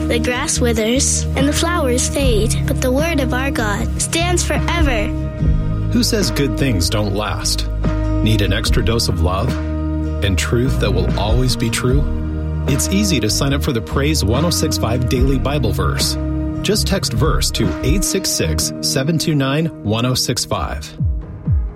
The grass withers and the flowers fade, but the word of our God stands forever. Who says good things don't last? Need an extra dose of love and truth that will always be true? It's easy to sign up for the Praise 106.5 Daily Bible Verse. Just text verse to 866-729-1065.